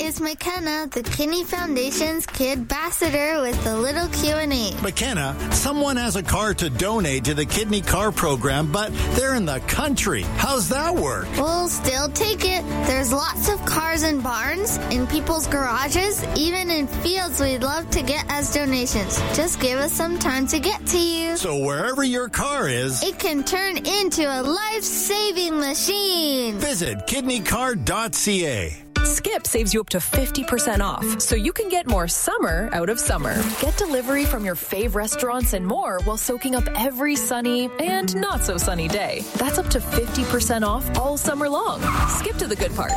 is McKenna, the Kidney Foundation's Kidbassador with the little Q&A. McKenna, someone has a car to donate to the Kidney Car Program, but they're in the country. How's that work? We'll still take it. There's lots of cars in barns, in people's garages, even in fields we'd love to get as donations. Just give us some time to get to you. So wherever your car is, it can turn into a life-saving machine. Visit kidneycar.ca. Skip saves you up to 50% off, so you can get more summer out of summer. Get delivery from your fave restaurants and more while soaking up every sunny and not so sunny day. That's up to 50% off all summer long. Skip to the good part.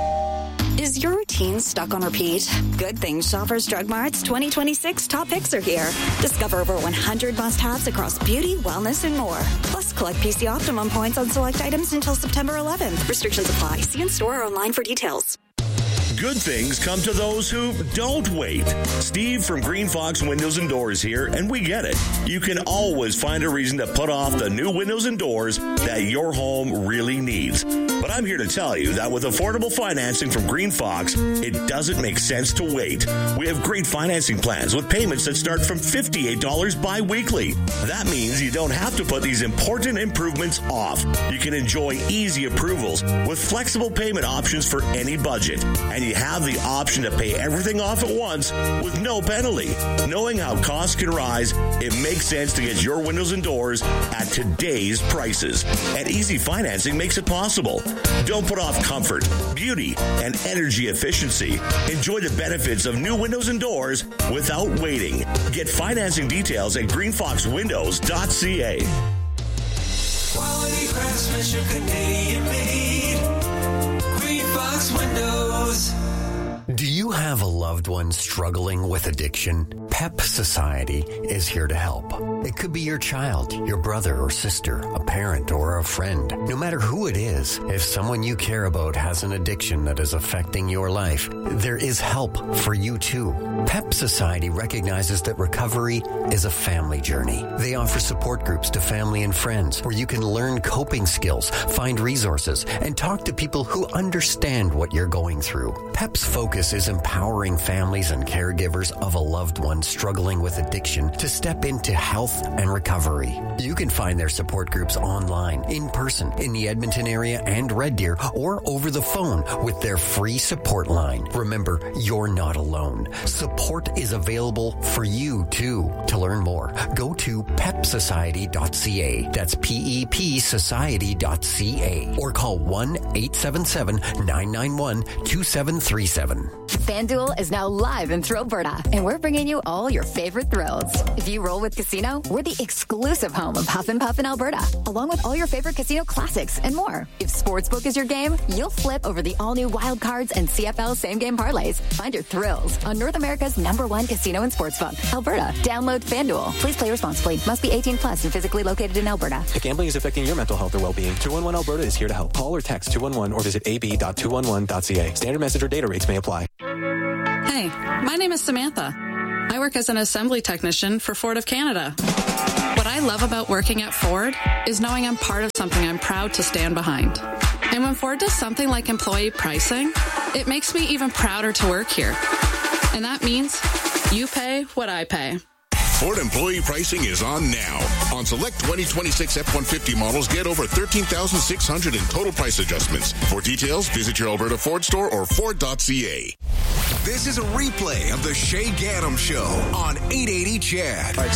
Is your routine stuck on repeat? Good Things Shoppers Drug Mart's 2026 top picks are here. Discover over 100 must-haves across beauty, wellness, and more. Plus, collect PC Optimum points on select items until September 11th. Restrictions apply. See in store or online for details. Good things come to those who don't wait. Steve from Green Fox Windows and Doors here, and we get it. You can always find a reason to put off the new windows and doors that your home really needs. But I'm here to tell you that with affordable financing from Green Fox, it doesn't make sense to wait. We have great financing plans with payments that start from $58 bi-weekly. That means you don't have to put these important improvements off. You can enjoy easy approvals with flexible payment options for any budget. And you have the option to pay everything off at once with no penalty. Knowing how costs can rise, it makes sense to get your windows and doors at today's prices. And easy financing makes it possible. Don't put off comfort, beauty, and energy efficiency. Enjoy the benefits of new windows and doors without waiting. Get financing details at greenfoxwindows.ca. Quality craftsmanship, Canadian made. Green Fox Windows. Do you have a loved one struggling with addiction? PEP Society is here to help. It could be your child, your brother or sister, a parent or a friend. No matter who it is, if someone you care about has an addiction that is affecting your life, there is help for you too. PEP Society recognizes that recovery is a family journey. They offer support groups to family and friends where you can learn coping skills, find resources, and talk to people who understand what you're going through. PEP's focus is empowering families and caregivers of a loved one struggling with addiction to step into health and recovery. You can find their support groups online, in person, in the Edmonton area and Red Deer, or over the phone with their free support line. Remember, you're not alone. Support is available for you too. To learn more, go to pepsociety.ca. That's PEP society.ca. Or call 1-877-991-2737. FanDuel is now live in Thrillberta, and we're bringing you all your favorite thrills. If you roll with Casino, we're the exclusive home of Huff and Puff in Alberta, along with all your favorite casino classics and more. If Sportsbook is your game, you'll flip over the all-new Wild Cards and CFL same-game parlays. Find your thrills on North America's #1 casino and sportsbook, Alberta. Download FanDuel. Please play responsibly. Must be 18 plus and physically located in Alberta. If gambling is affecting your mental health or well-being, 211 Alberta is here to help. Call or text 211 or visit ab.211.ca. Standard message or data rates may apply. Hey, my name is Samantha. I work as an assembly technician for Ford of Canada. What I love about working at Ford is knowing I'm part of something I'm proud to stand behind. And when Ford does something like employee pricing, it makes me even prouder to work here. And that means you pay what I pay. Ford employee pricing is on now. On select 2026 F-150 models, get over $13,600 in total price adjustments. For details, visit your Alberta Ford store or Ford.ca. This is a replay of the Shay Gaddam Show on 880 CHAD. All right,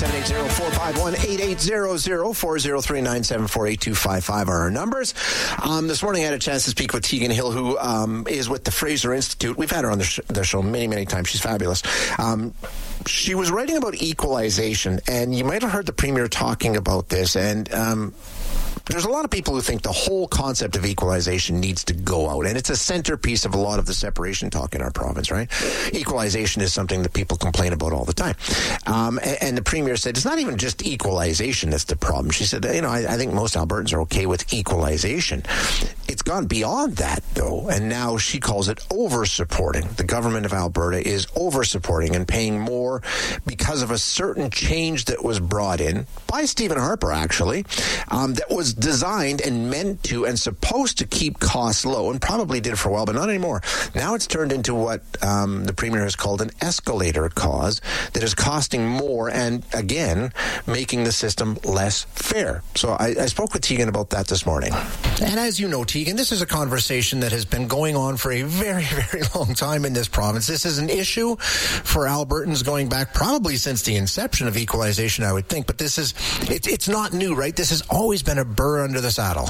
780-451-8800-403-974-8255 are our numbers. This morning I had a chance to speak with Tegan Hill, who is with the Fraser Institute. We've had her on the show many, many times. She's fabulous. She was writing about equalization, and you might have heard the Premier talking about this, and there's a lot of people who think the whole concept of equalization needs to go out, and it's a centerpiece of a lot of the separation talk in our province, right? Equalization is something that people complain about all the time. And the Premier said, it's not even just equalization that's the problem. She said, I think most Albertans are okay with equalization. It's gone beyond that, though, and now she calls it over-supporting. The government of Alberta is over-supporting and paying more because of a certain change that was brought in by Stephen Harper, actually, that was designed and meant to and supposed to keep costs low, and probably did for a while, but not anymore. Now it's turned into what the Premier has called an escalator clause that is costing more and, again, making the system less fair. So I spoke with Tegan about that this morning. And as you know, Tegan, this is a conversation that has been going on for a very, very long time in this province. This is an issue for Albertans going back probably since the inception of equalization, I would think. But this is, it's not new, right? This has always been a burr under the saddle.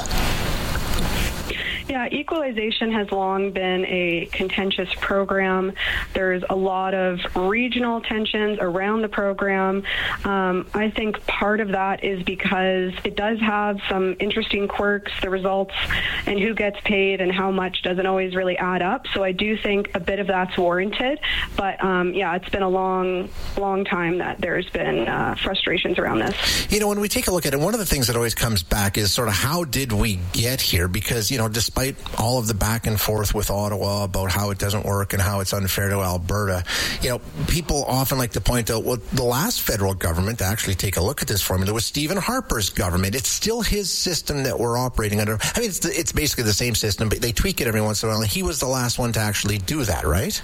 Yeah, equalization has long been a contentious program. There's a lot of regional tensions around the program. I think part of that is because it does have some interesting quirks. The results and who gets paid and how much doesn't always really add up. So I do think a bit of that's warranted. But yeah, it's been a long time that there's been frustrations around this. You know, when we take a look at it, one of the things that always comes back is sort of how did we get here? Because, you know, despite all of the back and forth with Ottawa about how it doesn't work and how it's unfair to Alberta, you know, people often like to point out, well, the last federal government to actually take a look at this formula was Stephen Harper's government. It's still his system that we're operating under. I mean, it's basically the same system, but they tweak it every once in a while, and he was the last one to actually do that, right?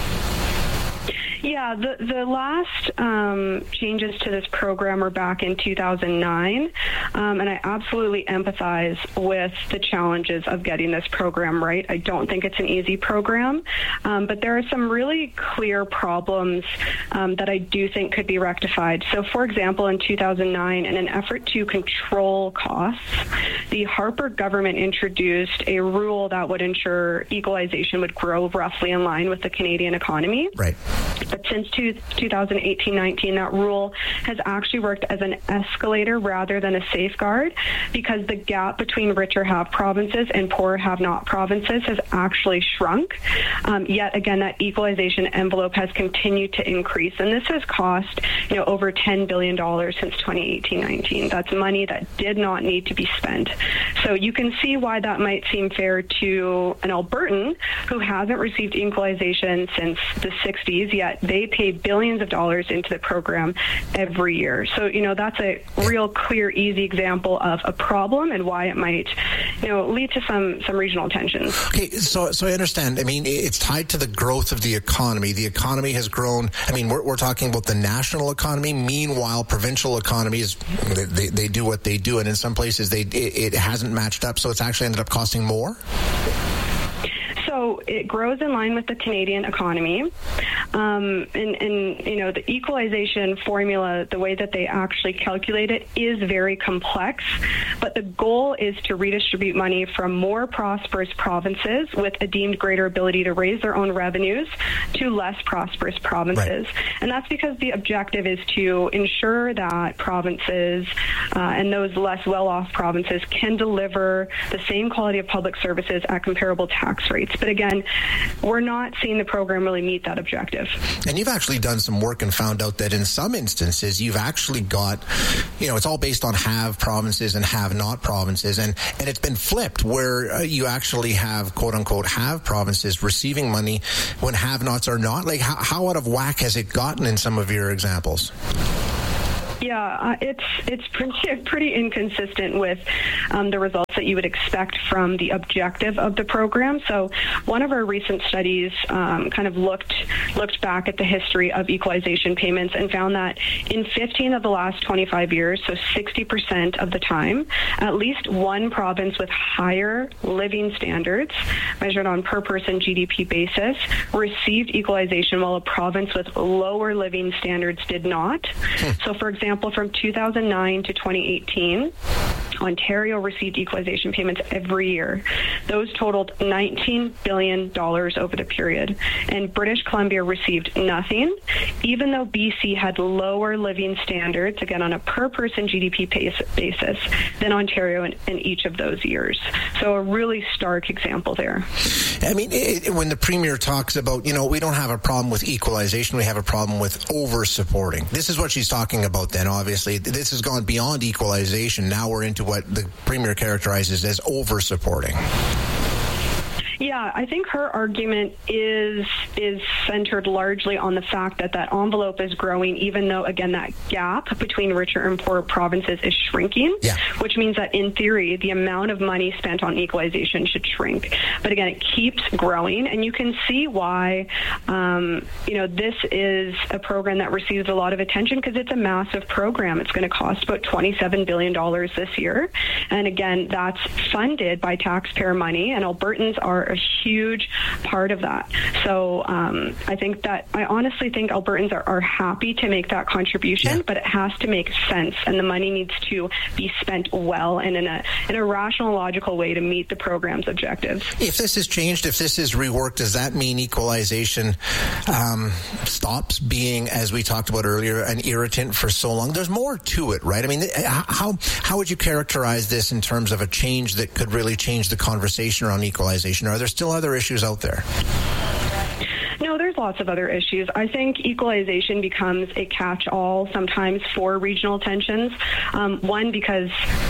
Yeah, the last changes to this program were back in 2009, and I absolutely empathize with the challenges of getting this program right. I don't think it's an easy program, but there are some really clear problems that I do think could be rectified. So, for example, in 2009, in an effort to control costs, the Harper government introduced a rule that would ensure equalization would grow roughly in line with the Canadian economy. Right. But since 2018-19, that rule has actually worked as an escalator rather than a safeguard, because the gap between richer have provinces and poorer have not provinces has actually shrunk. Yet again, that equalization envelope has continued to increase, and this has cost, you know, over $10 billion since 2018-19. That's money that did not need to be spent. So you can see why that might seem fair to an Albertan who hasn't received equalization since the 60s, yet they pay billions of dollars into the program every year. So, you know, that's a real clear, easy example of a problem and why it might, you know, lead to some regional tensions. Okay, so I understand. I mean, it's tied to the growth of the economy. The economy has grown. I mean, we're talking about the national economy. Meanwhile, provincial economies, they do what they do, and in some places it hasn't matched up, so it's actually ended up costing more? So it grows in line with the Canadian economy. And you know, the equalization formula, the way that they actually calculate it is very complex, but the goal is to redistribute money from more prosperous provinces with a deemed greater ability to raise their own revenues to less prosperous provinces. Right. And that's because the objective is to ensure that provinces and those less well-off provinces can deliver the same quality of public services at comparable tax rates. But again, we're not seeing the program really meet that objective. And you've actually done some work and found out that in some instances you've actually got, you know, it's all based on have provinces and have not provinces, and it's been flipped where you actually have quote unquote have provinces receiving money when have nots are not. Like how out of whack has it gotten in some of your examples? Yeah, it's pretty inconsistent with the results that you would expect from the objective of the program. So one of our recent studies kind of looked back at the history of equalization payments and found that in 15 of the last 25 years, so 60% of the time, at least one province with higher living standards, measured on per person GDP basis, received equalization while a province with lower living standards did not. So for example, from 2009 to 2018, Ontario received equalization payments every year. Those totaled $19 billion over the period. And British Columbia received nothing, even though BC had lower living standards, again, on a per-person GDP basis, than Ontario in each of those years. So a really stark example there. I mean, when the Premier talks about, you know, we don't have a problem with equalization, we have a problem with over-supporting. This is what she's talking about then, obviously. This has gone beyond equalization. Now we're into what the Premier characterizes as over-supporting. Yeah, I think her argument is centered largely on the fact that envelope is growing, even though, again, that gap between richer and poorer provinces is shrinking, which means that, in theory, the amount of money spent on equalization should shrink. But again, it keeps growing, and you can see why, this is a program that receives a lot of attention because it's a massive program. It's going to cost about $27 billion this year. And again, that's funded by taxpayer money, and Albertans are a huge part of that. So I honestly think Albertans are happy to make that contribution, but it has to make sense, and the money needs to be spent well and in a rational, logical way to meet the program's objectives. If this is changed, if this is reworked, does that mean equalization stops being, as we talked about earlier, an irritant for so long? There's more to it, right? I mean, how would you characterize this in terms of a change that could really change the conversation around equalization? Are there still other issues out there? No, there's lots of other issues. I think equalization becomes a catch-all sometimes for regional tensions. One, because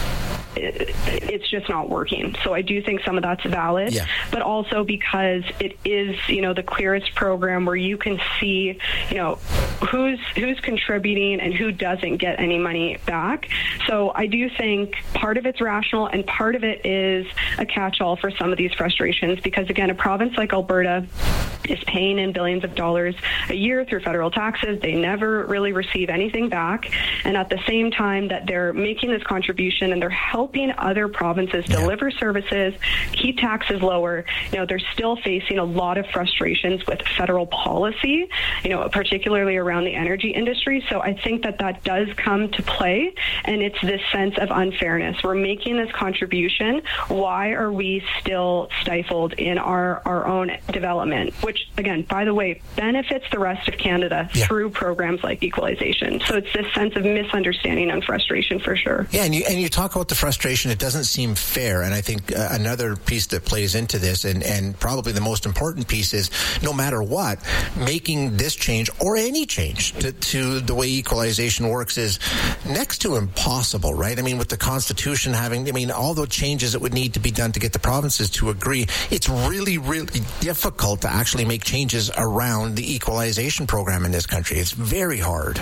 it's just not working. So I do think some of that's valid, but also because it is, the clearest program where you can see, who's contributing and who doesn't get any money back. So I do think part of it's rational and part of it is a catch-all for some of these frustrations because, again, a province like Alberta is paying in billions of dollars a year through federal taxes. They never really receive anything back. And at the same time that they're making this contribution and they're helping other provinces deliver services, keep taxes lower, they're still facing a lot of frustrations with federal policy, particularly around the energy industry. So I think that does come to play, and it's this sense of unfairness. We're making this contribution. Why are we still stifled in our own development, which, again, by the way, benefits the rest of Canada through programs like equalization. So it's this sense of misunderstanding and frustration for sure. Yeah, and you talk about the frustration. It doesn't seem fair, and I think another piece that plays into this, and probably the most important piece, is no matter what, making this change or any change to the way equalization works is next to impossible, right? I mean, with the Constitution having, all the changes that would need to be done to get the provinces to agree, it's really, really difficult to actually make changes around the equalization program in this country. It's very hard.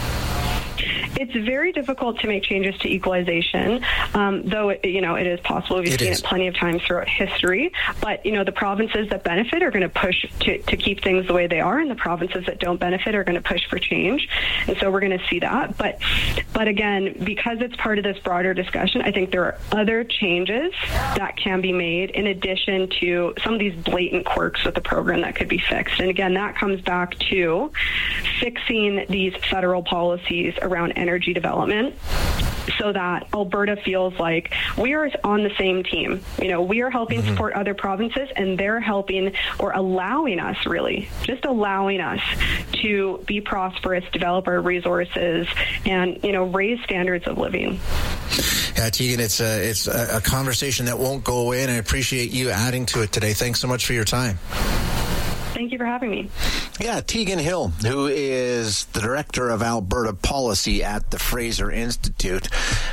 It's very difficult to make changes to equalization, though it is possible. We've seen it plenty of times throughout history. But the provinces that benefit are going to push to keep things the way they are, and the provinces that don't benefit are going to push for change. And so we're going to see that. But again, because it's part of this broader discussion, I think there are other changes that can be made in addition to some of these blatant quirks with the program that could be fixed. And again, that comes back to fixing these federal policies around energy development so that Alberta feels like we are on the same team. We are helping support other provinces, and they're helping or allowing us to be prosperous, develop our resources, and, raise standards of living. Yeah, Tegan, it's a conversation that won't go away, and I appreciate you adding to it today. Thanks so much for your time. Thank you for having me. Yeah, Tegan Hill, who is the Director of Alberta Policy at the Fraser Institute.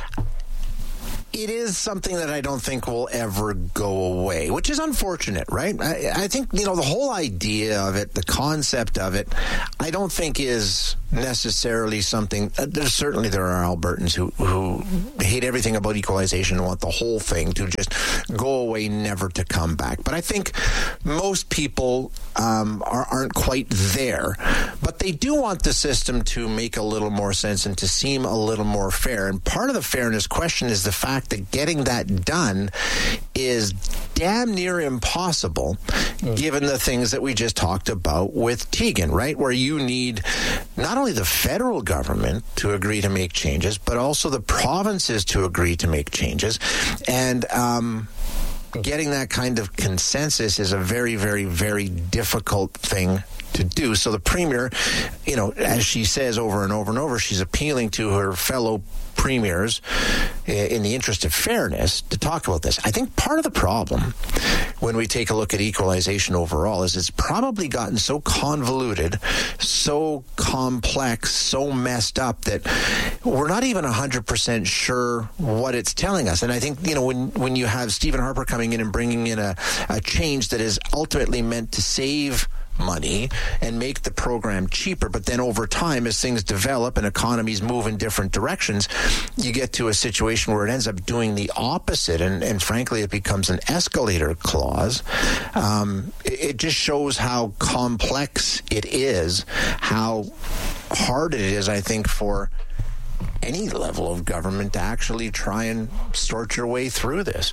It is something that I don't think will ever go away, which is unfortunate, right? I think, the whole idea of it, the concept of it, I don't think is necessarily something. There are Albertans who hate everything about equalization and want the whole thing to just go away, never to come back. But I think most people aren't quite there. But they do want the system to make a little more sense and to seem a little more fair. And part of the fairness question is the fact that getting that done is damn near impossible given the things that we just talked about with Tegan, right? Where you need not only the federal government to agree to make changes, but also the provinces to agree to make changes. And getting that kind of consensus is a very, very, very difficult thing to do. So the Premier, as she says over and over and over, she's appealing to her fellow premiers in the interest of fairness to talk about this. I think part of the problem when we take a look at equalization overall is it's probably gotten so convoluted, so complex, so messed up that we're not even 100% sure what it's telling us. And I think, when you have Stephen Harper coming in and bringing in a change that is ultimately meant to save money and make the program cheaper, but then over time, as things develop and economies move in different directions, you get to a situation where it ends up doing the opposite, and frankly, it becomes an escalator clause. It just shows how complex it is, how hard it is, I think, for any level of government to actually try and sort your way through this.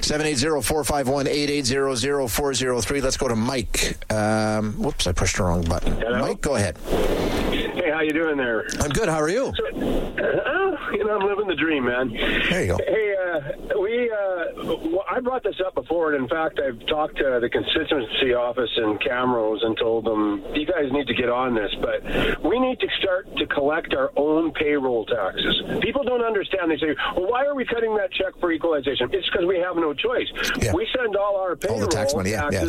780-451-8800-403. Let's go to Mike. Whoops, I pushed the wrong button. Hello? Mike, go ahead. Hey, how you doing there? I'm good. How are you? I'm living the dream, man. There you go. Hey, I brought this up before, and in fact, I've talked to the constituency office in Camrose and told them, you guys need to get on this, but we need to start to collect our own payroll taxes. People don't understand. They say, well, why are we cutting that check for equalization? It's because we have no choice. Yeah. We send all our payroll all the tax money, taxes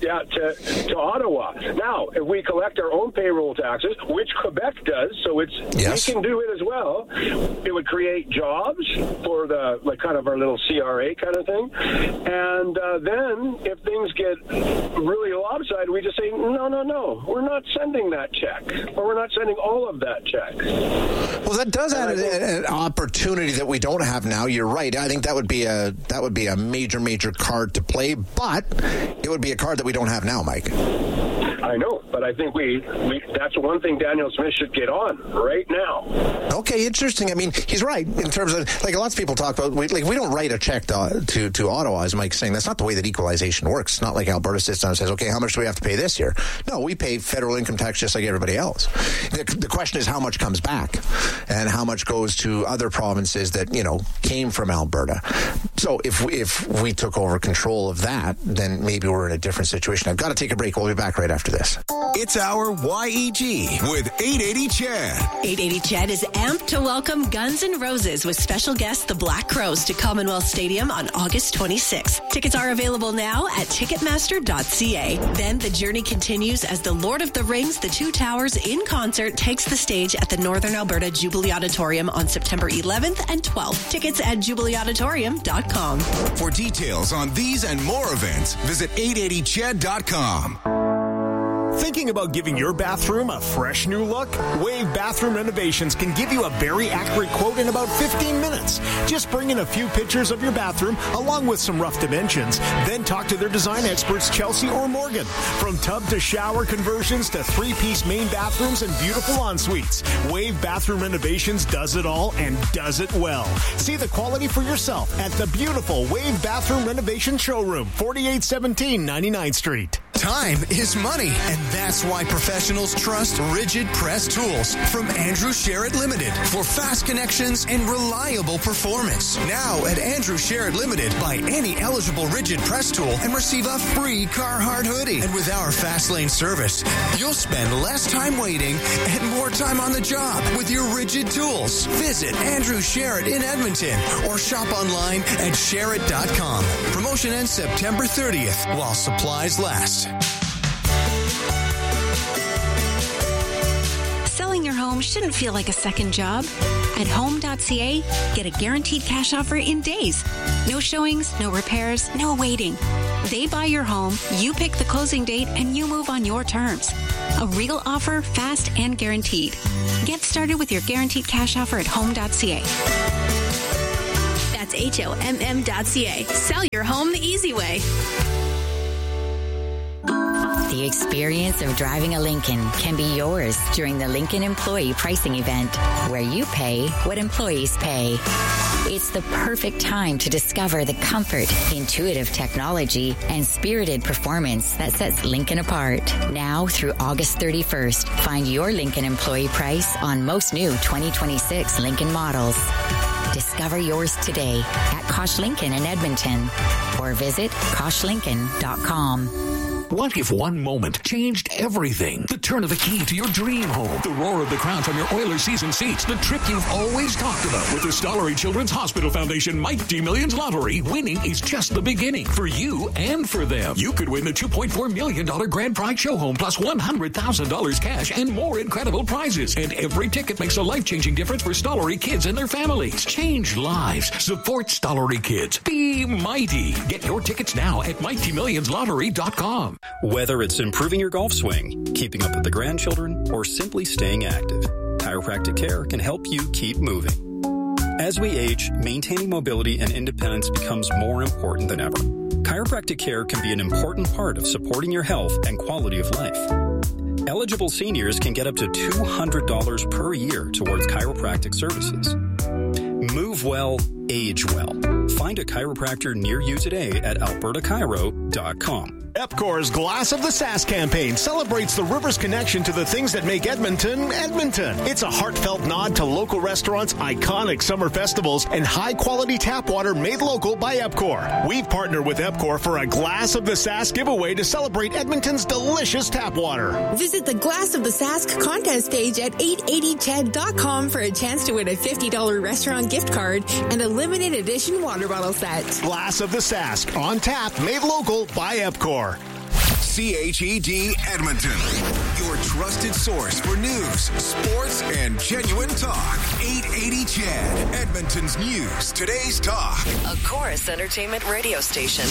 to Ottawa. Now, if we collect our own payroll taxes, which Quebec does, so we can do it as well, it would create jobs for the kind of our little CRA kind of thing. And then if things get really lopsided, we just say, no, we're not sending that check, or we're not sending all of that check. Well, that does add an opportunity that we don't have now. You're right. I think that would be a major card to play, but it would be a card that we don't have now, Mike. I know, but I think we that's one thing Danielle Smith should get on right now. Okay, interesting. I mean, he's right in terms of, like, lots of people talk about, we don't write a check to Ottawa, as Mike's saying. That's not the way that equalization works. It's not like Alberta sits down and says, okay, how much do we have to pay this year? No, we pay federal income tax just like everybody else. The question is how much comes back and how much goes to other provinces that, came from Alberta. So if we took over control of that, then maybe we're in a different situation. I've got to take a break. We'll be back right after this. It's our YEG with 880 Chad. 880 Chad is amped to welcome Guns N' Roses with special guest the Black Crowes to Commonwealth Stadium on August 26th. Tickets are available now at Ticketmaster.ca. Then the journey continues as the Lord of the Rings, The Two Towers in concert takes the stage at the Northern Alberta Jubilee Auditorium on September 11th and 12th. Tickets at jubileeauditorium.com. For details on these and more events, visit 880ched.com. Thinking about giving your bathroom a fresh new look? Wave Bathroom Renovations can give you a very accurate quote in about 15 minutes. Just bring in a few pictures of your bathroom along with some rough dimensions. Then talk to their design experts, Chelsea or Morgan. From tub to shower conversions to 3-piece main bathrooms and beautiful ensuites, Wave Bathroom Renovations does it all and does it well. See the quality for yourself at the beautiful Wave Bathroom Renovation Showroom, 4817 99th Street. Time is money, and that's why professionals trust Rigid Press Tools from Andrew Sherritt Limited for fast connections and reliable performance. Now at Andrew Sherritt Limited, buy any eligible Rigid Press tool and receive a free Carhartt hoodie. And with our Fast Lane service, you'll spend less time waiting and more time on the job with your Rigid tools. Visit Andrew Sherritt in Edmonton or shop online at Sherritt.com. Promotion ends September 30th while supplies last. Selling your home shouldn't feel like a second job. At Home.ca, get a guaranteed cash offer in days. No showings, no repairs, no waiting. They buy your home, you pick the closing date, and you move on your terms. A real offer, fast and guaranteed. Get started with your guaranteed cash offer at Home.ca. That's HOMM.ca. Sell your home the easy way. The experience of driving a Lincoln can be yours during the Lincoln Employee Pricing Event, where you pay what employees pay. It's the perfect time to discover the comfort, intuitive technology, and spirited performance that sets Lincoln apart. Now through August 31st, find your Lincoln employee price on most new 2026 Lincoln models. Discover yours today at Kosh Lincoln in Edmonton or visit KoshLincoln.com. What if one moment changed everything? The turn of the key to your dream home, the roar of the crowd from your Oilers season seats, the trip you've always talked about. With the Stollery Children's Hospital Foundation Mighty Millions Lottery, winning is just the beginning for you and for them. You could win the $2.4 million grand prize show home plus $100,000 cash and more incredible prizes. And every ticket makes a life-changing difference for Stollery kids and their families. Change lives. Support Stollery kids. Be mighty. Get your tickets now at MightyMillionsLottery.com. Whether it's improving your golf swing, keeping up with the grandchildren, or simply staying active, Chiropractic Care can help you keep moving. As we age, maintaining mobility and independence becomes more important than ever. Chiropractic Care can be an important part of supporting your health and quality of life. Eligible seniors can get up to $200 per year towards chiropractic services. Move well, age well. Find a chiropractor near you today at albertachiro.com. EPCOR's Glass of the Sask campaign celebrates the river's connection to the things that make Edmonton, Edmonton. It's a heartfelt nod to local restaurants, iconic summer festivals, and high-quality tap water made local by EPCOR. We've partnered with EPCOR for a Glass of the Sask giveaway to celebrate Edmonton's delicious tap water. Visit the Glass of the Sask contest page at 880ched.com for a chance to win a $50 restaurant gift card and a limited edition water bottle set. Glass of the Sask, on tap, made local by EPCOR. CHED Edmonton, your trusted source for news, sports, and genuine talk. 880 CHED, Edmonton's news, today's talk. A Chorus Entertainment radio station.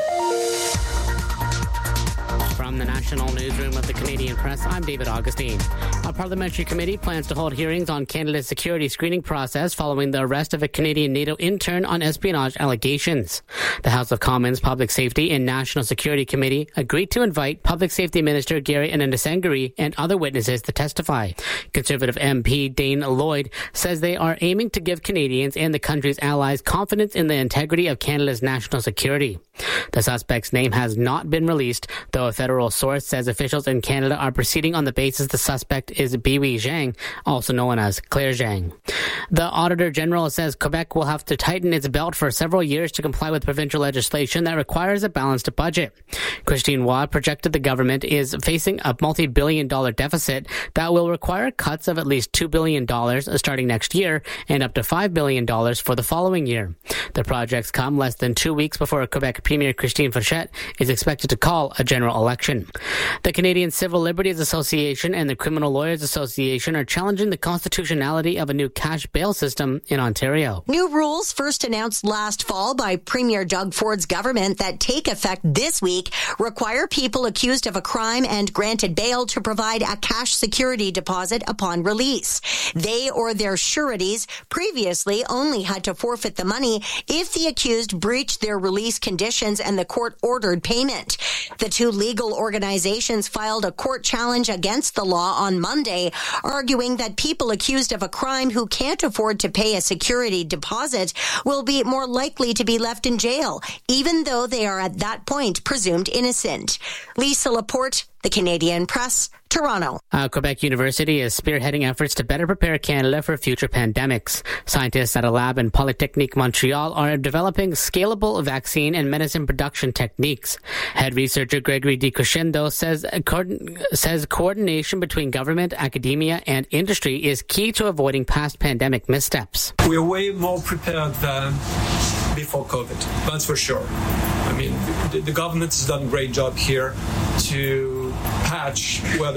From the National Newsroom of the Canadian Press, I'm David Augustine. A parliamentary committee plans to hold hearings on Canada's security screening process following the arrest of a Canadian NATO intern on espionage allegations. The House of Commons Public Safety and National Security Committee agreed to invite Public Safety Minister Gary Anandasangari and other witnesses to testify. Conservative MP Dane Lloyd says they are aiming to give Canadians and the country's allies confidence in the integrity of Canada's national security. The suspect's name has not been released, though a federal source says officials in Canada are proceeding on the basis the suspect is Biwi Zhang, also known as Claire Zhang. The Auditor General says Quebec will have to tighten its belt for several years to comply with provincial legislation that requires a balanced budget. Christine Waugh projected the government is facing a multi-billion-dollar deficit that will require cuts of at least $2 billion starting next year and up to $5 billion for the following year. The projects come less than 2 weeks before Quebec Premier Christine Fauchette is expected to call a general election. The Canadian Civil Liberties Association and the Criminal Lawyers Association are challenging the constitutionality of a new cash bail system in Ontario. New rules first announced last fall by Premier Doug Ford's government that take effect this week require people accused of a crime and granted bail to provide a cash security deposit upon release. They or their sureties previously only had to forfeit the money if the accused breached their release conditions and the court ordered payment. The two legal organizations filed a court challenge against the law on Monday, arguing that people accused of a crime who can't afford to pay a security deposit will be more likely to be left in jail, even though they are at that point presumed innocent. Lisa Laporte, The Canadian Press, Toronto. Quebec University is spearheading efforts to better prepare Canada for future pandemics. Scientists at a lab in Polytechnique Montreal are developing scalable vaccine and medicine production techniques. Head researcher Gregory DiCrescendo says coordination between government, academia, and industry is key to avoiding past pandemic missteps. We're way more prepared than before COVID, that's for sure. I mean, the government has done a great job here to patch where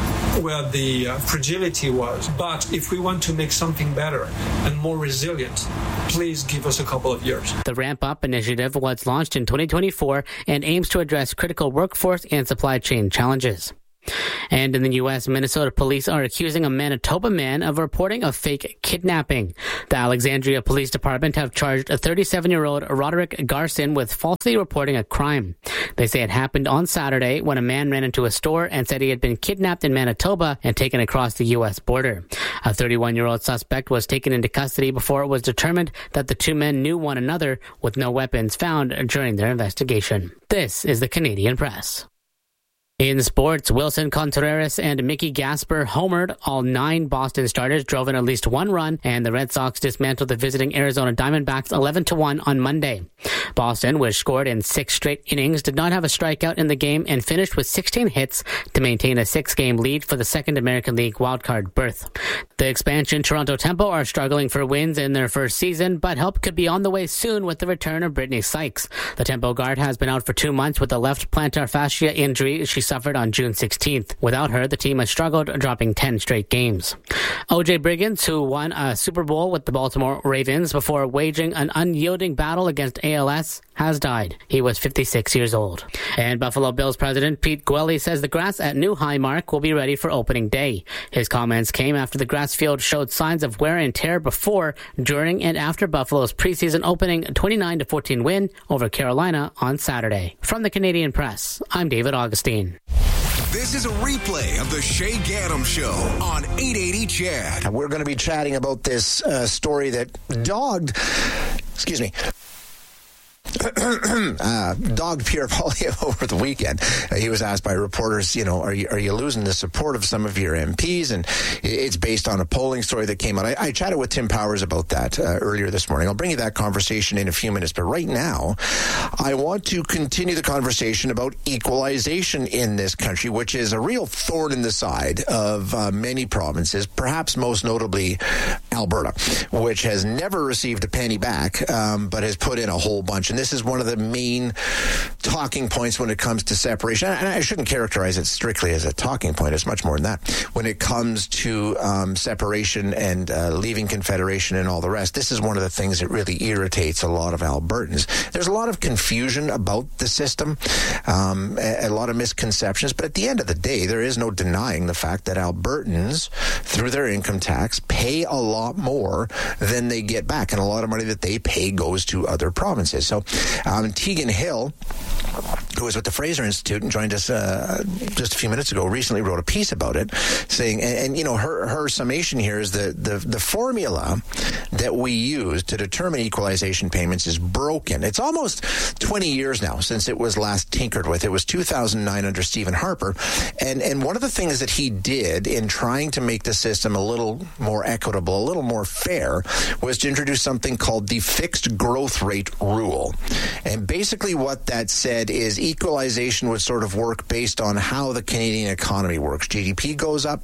the fragility was. But if we want to make something better and more resilient, please give us a couple of years. The Ramp Up initiative was launched in 2024 and aims to address critical workforce and supply chain challenges. And in the U.S., Minnesota police are accusing a Manitoba man of reporting a fake kidnapping. The Alexandria Police Department have charged a 37-year-old Roderick Garson with falsely reporting a crime. They say it happened on Saturday when a man ran into a store and said he had been kidnapped in Manitoba and taken across the U.S. border. A 31-year-old suspect was taken into custody before it was determined that the two men knew one another, with no weapons found during their investigation. This is the Canadian Press. In sports, Wilson Contreras and Mickey Gasper homered. All 9 Boston starters drove in at least 1 run, and the Red Sox dismantled the visiting Arizona Diamondbacks 11-1 on Monday. Boston, which scored in 6 straight innings, did not have a strikeout in the game and finished with 16 hits to maintain a 6-game lead for the second American League wildcard berth. The expansion Toronto Tempo are struggling for wins in their first season, but help could be on the way soon with the return of Brittany Sykes. The Tempo guard has been out for 2 months with a left plantar fascia injury she suffered on June 16th. Without her, the team has struggled, dropping 10 straight games. O.J. Briggs, who won a Super Bowl with the Baltimore Ravens before waging an unyielding battle against ALS, has died. He was 56 years old. And Buffalo Bills president Pete Gwelly says the grass at New Highmark will be ready for opening day. His comments came after the grass field showed signs of wear and tear before, during, and after Buffalo's preseason opening 29-14 win over Carolina on Saturday. From the Canadian Press, I'm David Augustine. This is a replay of the Shay Gaddam Show on 880 CHED. We're going to be chatting about this story that dogged Pierre Poilievre over the weekend. He was asked by reporters, are you losing the support of some of your MPs? And it's based on a polling story that came out. I chatted with Tim Powers about that earlier this morning. I'll bring you that conversation in a few minutes. But right now, I want to continue the conversation about equalization in this country, which is a real thorn in the side of many provinces, perhaps most notably Alberta, which has never received a penny back, but has put in a whole bunch. And this is one of the main talking points when it comes to separation. And I shouldn't characterize it strictly as a talking point. It's much more than that. When it comes to separation and leaving Confederation and all the rest, this is one of the things that really irritates a lot of Albertans. There's a lot of confusion about the system, a lot of misconceptions. But at the end of the day, there is no denying the fact that Albertans, through their income tax, pay a lot more than they get back. And a lot of money that they pay goes to other provinces. So Tegan Hill, who was with the Fraser Institute and joined us just a few minutes ago, recently wrote a piece about it, saying, and her summation here is the formula that we use to determine equalization payments is broken. It's almost 20 years now since it was last tinkered with. It was 2009 under Stephen Harper, and one of the things that he did in trying to make the system a little more equitable, a little more fair, was to introduce something called the fixed growth rate rule. And basically what that said is equalization would sort of work based on how the Canadian economy works. GDP goes up,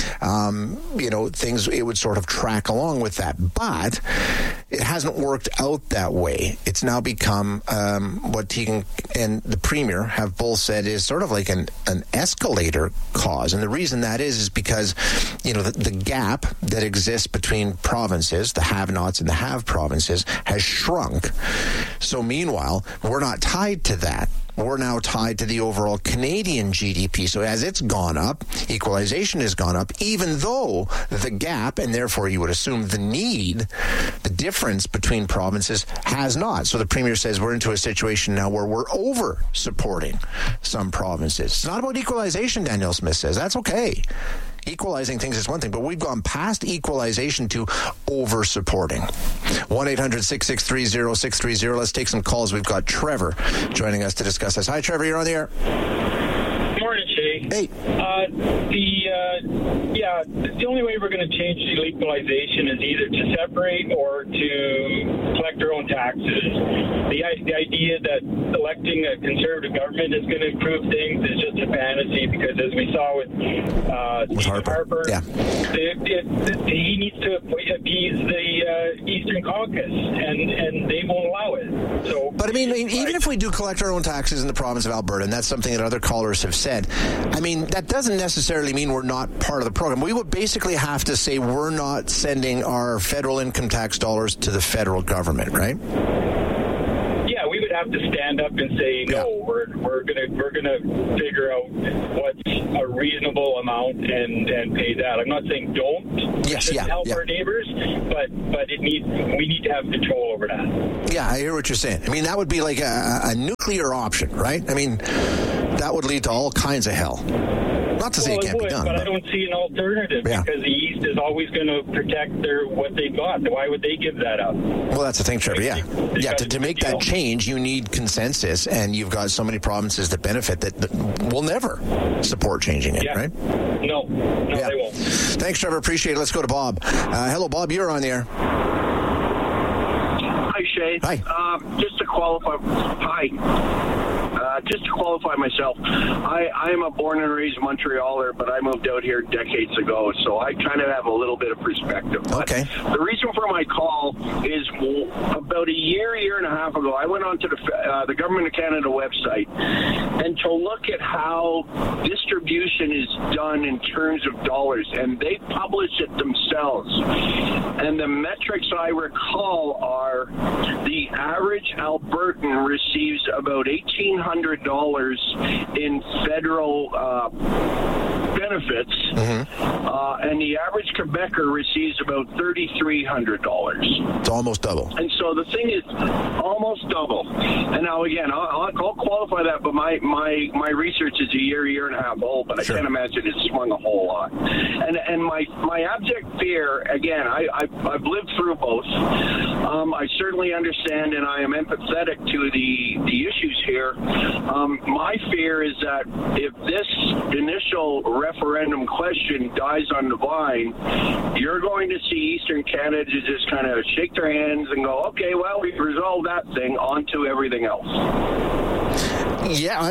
things, it would sort of track along with that. But it hasn't worked out that way. It's now become what Tegan and the Premier have both said is sort of like an escalator cause. And the reason that is because, the gap that exists between provinces, the have-nots and the have provinces, has shrunk. So meanwhile, we're not tied to that. We're now tied to the overall Canadian GDP. So as it's gone up, equalization has gone up, even though the gap, and therefore you would assume the need, the difference between provinces has not. So the Premier says we're into a situation now where we're over-supporting some provinces. It's not about equalization, Danielle Smith says. That's okay. Equalizing things is one thing, but we've gone past equalization to over-supporting. 1-800-663-0630. Let's take some calls. We've got Trevor joining us to discuss this. Hi, Trevor. You're on the air. Morning, Shay. Hey. The only way we're going to change equalization is either to separate or to collect our own taxes. The idea that electing a conservative government is going to improve things is just a fantasy, because as we saw with Harper, yeah. He needs to appease the Eastern Caucus, and they won't allow it. So, but I mean, even if we do collect our own taxes in the province of Alberta, and that's something that other callers have said, I mean, that doesn't necessarily mean we're not part of the program. We would basically have to say we're not sending our federal income tax dollars to the federal government, right? Yeah, we would have to stand up and say no. We're gonna figure out what's a reasonable amount and pay that. I'm not saying don't help our neighbors, but we need to have control over that. Yeah, I hear what you're saying. I mean, that would be like a nuclear option, right? I mean, that would lead to all kinds of hell. Not to say it can't be done. But I don't see an alternative because the East is always going to protect what they've got. Why would they give that up? Well, that's the thing, Trevor. To make that change, you need consensus, and you've got so many provinces that benefit that will never support changing it, right? No, they won't. Thanks, Trevor. Appreciate it. Let's go to Bob. Hello, Bob. You're on the air. Hi, Shay. Hi. Just to qualify myself, I am a born and raised Montrealer, but I moved out here decades ago, so I kind of have a little bit of perspective. Okay. But the reason for my call is about a year and a half ago, I went onto the Government of Canada website and to look at how distribution is done in terms of dollars, and they publish it themselves. And the metrics I recall are the average Albertan receives about $1,800 in federal benefits, and the average Quebecer receives about $3,300. It's almost double. And so the thing is almost double. And now again, I'll qualify that, but my research is a year and a half old, but I can't imagine it's swung a whole lot. And my abject fear, again, I've lived through both. I certainly understand, and I am empathetic to the issues here. My fear is that if this initial referendum question dies on the vine, you're going to see Eastern Canada just kind of shake their hands and go, okay, well, we've resolved that thing, on to everything else. I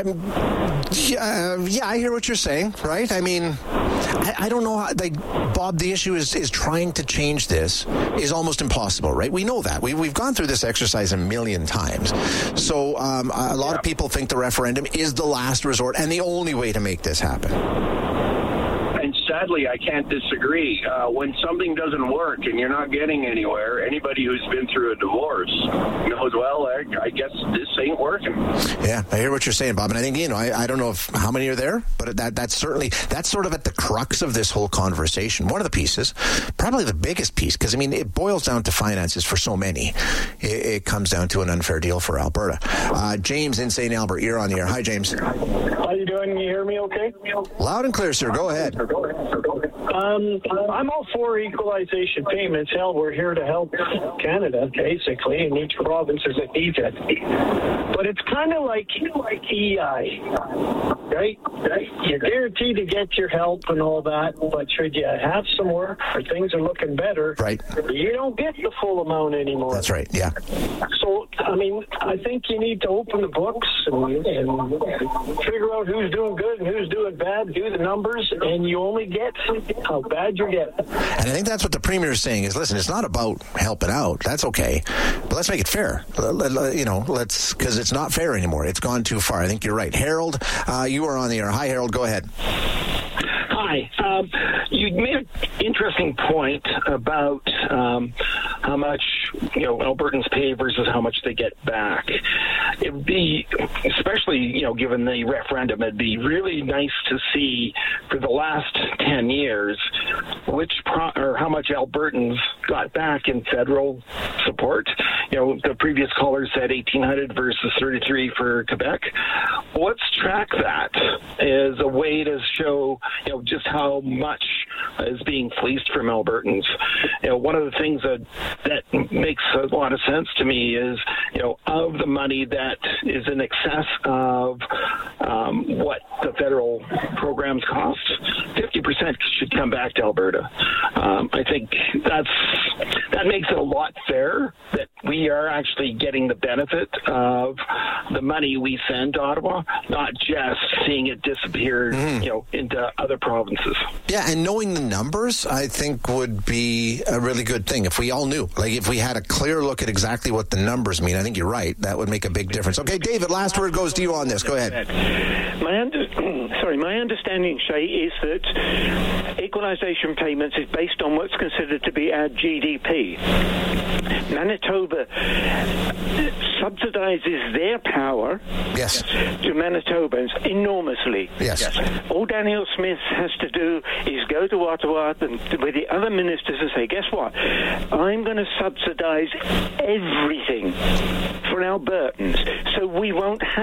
hear what you're saying, right? I mean, I don't know how, Bob, the issue is trying to change this is almost impossible, right? We know that. We've gone through this exercise a million times. So a lot of people think the referendum is the last resort and the only way to make this happen. And sadly, I can't disagree. When something doesn't work and you're not getting anywhere, anybody who's been through a divorce knows, well, I guess this ain't working. Yeah, I hear what you're saying, Bob. And I think, I don't know how many are there, but that's sort of at the crux of this whole conversation. One of the pieces, probably the biggest piece, because, it boils down to finances for so many. It comes down to an unfair deal for Alberta. James in St. Albert, you're on the air. Hi, James. How you doing? Can you hear me okay? Loud and clear, sir. Go ahead. I'm all for equalization payments. Hell, we're here to help Canada, basically, in each province that needs it. But it's kind of like EI, right? You're guaranteed to get your help and all that, but should you have some work or things are looking better, you don't get the full amount anymore. That's right, yeah. So, I think you need to open the books and figure out who's doing good and who's doing bad, do the numbers, and you only get how bad you get. And I think that's what the Premier is saying is, listen, it's not about helping out. That's okay. But let's make it fair. Because it's not fair anymore. It's gone too far. I think you're right. Harold, you are on the air. Hi, Harold. Go ahead. Hi. You made an interesting point about how much Albertans pay versus how much they get back. It would be, especially given the referendum, it'd be really nice to see for the last 10 years how much Albertans got back in federal support. The previous caller said 1,800 versus 33 for Quebec. Let's track that as a way to show just how much is being fleeced from Albertans. One of the things that makes a lot of sense to me is, of the money that is in excess of what the federal programs cost, 50% should come back to Alberta. I think that makes it a lot fairer that we are actually getting the benefit of the money we send to Ottawa, not just seeing it disappear, into other provinces. Yeah, and knowing the numbers, I think, would be a really good thing. If we all knew, if we had a clear look at exactly what the numbers mean, I think you're right. That would make a big difference. Okay, David, last word goes to you on this. Go ahead. My understanding, Shay, is that equalisation payments is based on what's considered to be our GDP. Manitoba subsidizes their power to Manitobans enormously. Yes. All Daniel Smith has to do is go to Ottawa and with the other ministers and say, guess what? I'm going to subsidize everything for Albertans, so we won't have